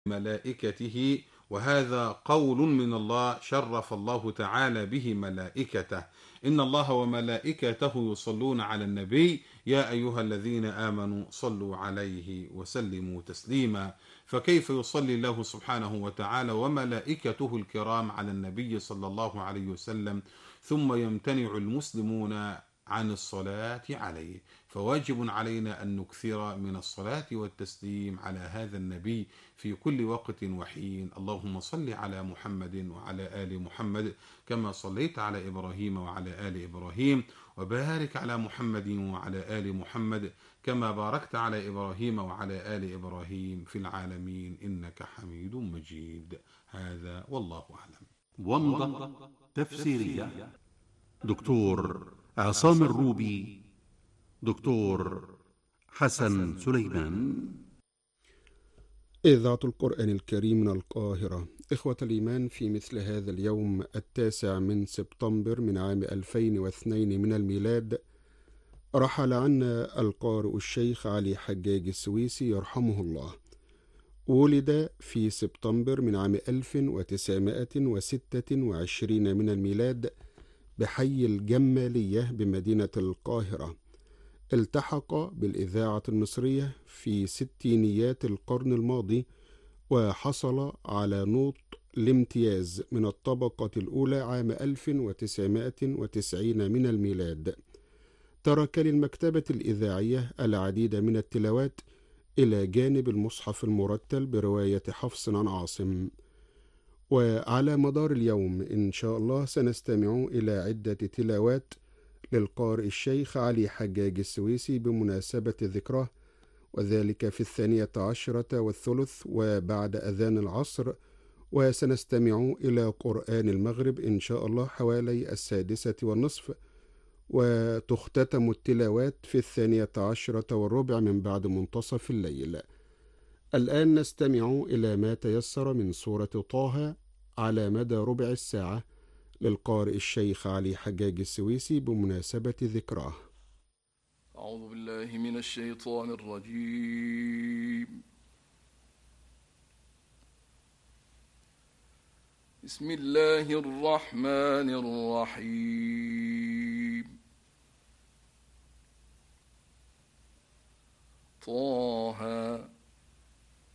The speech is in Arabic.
ملائكته، وهذا قول من الله شرف الله تعالى به ملائكته. إن الله وملائكته يصلون على النبي يا أيها الذين آمنوا صلوا عليه وسلموا تسليما. فكيف يصلي الله سبحانه وتعالى وملائكته الكرام على النبي صلى الله عليه وسلم ثم يمتنع المسلمون عن الصلاة عليه؟ فواجب علينا أن نكثر من الصلاة والتسليم على هذا النبي في كل وقت وحين. اللهم صل على محمد وعلى آل محمد كما صليت على إبراهيم وعلى آل إبراهيم، وبارك على محمد وعلى آل محمد كما باركت على إبراهيم وعلى آل إبراهيم في العالمين إنك حميد مجيد. هذا والله أعلم. ومضة تفسيرية دكتور عصام الروبي، دكتور حسن سليمان. إذاعة القرآن الكريم من القاهرة. إخوة الإيمان، في مثل هذا اليوم 9 من سبتمبر من عام 2002 من الميلاد رحل عنا القارئ الشيخ علي حجاج السويسي يرحمه الله. ولد في سبتمبر من عام 1926 من الميلاد بحي الجمالية بمدينة القاهرة. التحق بالإذاعة المصرية في ستينيات القرن الماضي، وحصل على نوط الامتياز من الطبقة الأولى عام 1990 من الميلاد. ترك للمكتبة الإذاعية العديد من التلاوات إلى جانب المصحف المرتل برواية حفص عن عاصم. وعلى مدار اليوم إن شاء الله سنستمع إلى عدة تلاوات للقارئ الشيخ علي حجاج السويسي بمناسبة ذكراه، وذلك في 12:03 وبعد أذان العصر، وسنستمع إلى قرآن المغرب إن شاء الله حوالي 6:30، وتختتم التلاوات في 12:15 من بعد منتصف الليل. الآن نستمع إلى ما تيسر من سورة طه على مدى ربع الساعة للقارئ الشيخ علي حجاج السويسي بمناسبة ذكراه. أعوذ بالله من الشيطان الرجيم. بسم الله الرحمن الرحيم. طه